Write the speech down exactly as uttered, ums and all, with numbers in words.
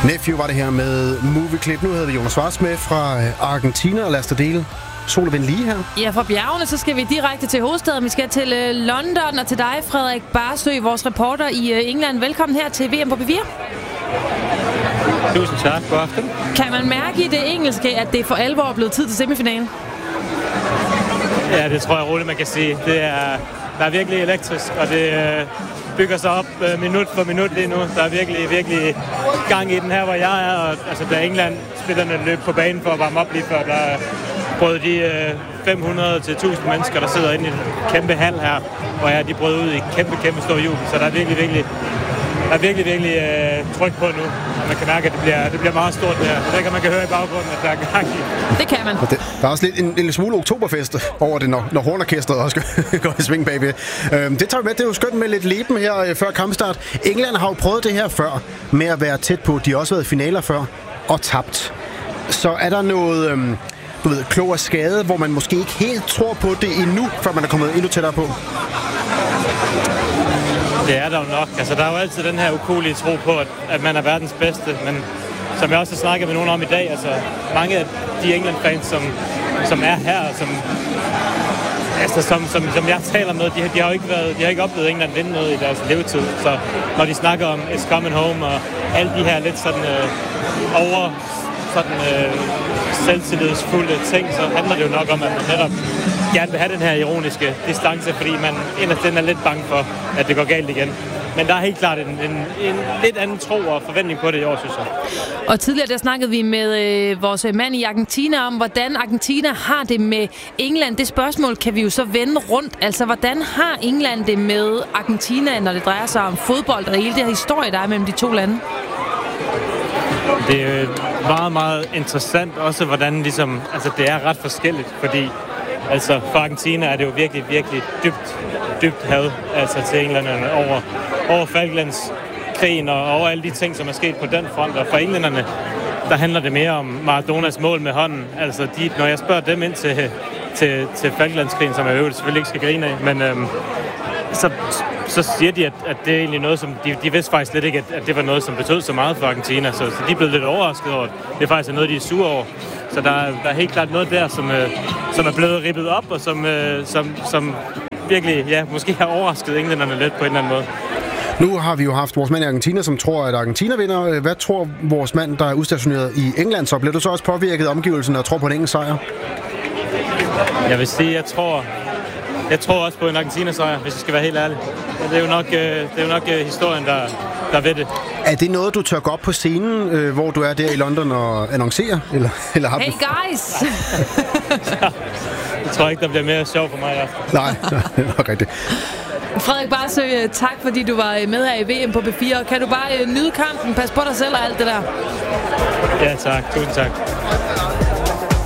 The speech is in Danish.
Nephew var det her med Movie Clip. Nu hedder vi Jonas Schwartz med fra Argentina, og lad os da dele sol og vind lige her. Ja, fra bjergene, så skal vi direkte til hovedstaden. Vi skal til uh, London, og til dig, Frederik Barsø, vores reporter i uh, England. Velkommen her til V M på P fire. Tusind tak. God aften. Kan man mærke i det engelske, at det for alvor er blevet tid til semifinalen? Ja, det tror jeg roligt, man kan sige. Det er, der er virkelig elektrisk, og det øh, bygger sig op øh, minut for minut lige nu. Der er virkelig, virkelig gang i den her, hvor jeg er. Og, altså, da England spillerne løb på banen for at varme op lige før, der brød de øh, fem hundrede til tusind mennesker, der sidder inde i en kæmpe hal her, hvor jeg, de brød ud i kæmpe, kæmpe stor jubel. Så der er virkelig, virkelig, der er virkelig, virkelig øh, tryk på nu. Og man kan mærke, at det bliver, det bliver meget stort det her. Det kan man kan høre i baggrunden, at der er gang i. Det kan man. Det, der er også lidt en, en lille smule oktoberfest over det, når, når hornorkestret også går i sving bagved. Øhm, det tager vi med. Det er jo skønt med lidt leben her øh, før kampstart. England har jo prøvet det her før med at være tæt på. De har også været i finaler før og tabt. Så er der noget øhm, du ved, klog og skade, hvor man måske ikke helt tror på det endnu, før man er kommet endnu tættere på? Det er der jo nok. Altså, der er jo altid den her ukuelige tro på, at, at man er verdens bedste, men som jeg også har snakket med nogen om i dag, altså mange af de England-fans, som, som er her, som, altså, som, som, som jeg taler med, de, de har jo ikke været, de har ikke oplevet England vinde noget i deres levetid. Så når de snakker om It's Coming Home og alle de her lidt sådan øh, over sådan øh, selvtillidsfulde ting, så handler det jo nok om, at man netop gerne vil have den her ironiske distance, fordi man inderst den er lidt bange for, at det går galt igen. Men der er helt klart en, en, en lidt anden tro og forventning på det i år, synes jeg. Og tidligere der snakkede vi med øh, vores mand i Argentina om, hvordan Argentina har det med England. Det spørgsmål kan vi jo så vende rundt. Altså, hvordan har England det med Argentina, når det drejer sig om fodbold og hele det her historie, der er mellem de to lande? Det er meget, meget interessant også, hvordan ligesom, altså det er ret forskelligt, fordi altså for Argentina er det jo virkelig, virkelig dybt, dybt had altså til englænderne over, over Falklandskrigen og over alle de ting, som er sket på den front. Og for englænderne, der handler det mere om Maradonas mål med hånden. Altså de, når jeg spørger dem ind til, til, til Falklandskrigen, som jeg øvrigt selvfølgelig ikke skal grine af, men øhm, så, så siger de, at, at det er egentlig noget, som de, de vidste faktisk slet ikke, at, at det var noget, som betød så meget for Argentina. Så, så de er blevet lidt overrasket over, det er faktisk noget, de er sure over. Så der, der er helt klart noget der, som, øh, som er blevet rippet op, og som, øh, som, som virkelig, ja, måske har overrasket englænderne lidt på en eller anden måde. Nu har vi jo haft vores mand i Argentina, som tror, at Argentina vinder. Hvad tror vores mand, der er udstationeret i England, så? Bliver du så også påvirket af omgivelsen og tror på en engelsk sejr? Jeg vil sige, jeg tror, jeg tror også på en Argentina-sejr, hvis jeg skal være helt ærlig. Det er jo nok, det er jo nok historien, der, der ved det. Er det noget, du tør gå op på scenen, øh, hvor du er der i London og annoncerer? Eller, eller har hey du... guys! Jeg tror ikke, der bliver mere sjov for mig i aften. Nej, det er rigtigt. Frederik Barsø, tak fordi du var med her i V M på P fire. Kan du bare nyde kampen, pas på dig selv og alt det der? Ja, tak. Tusind tak.